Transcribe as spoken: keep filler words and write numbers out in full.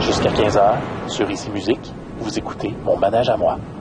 Jusqu'à quinze heures, sur Ici Musique, vous écoutez Mon manège à moi.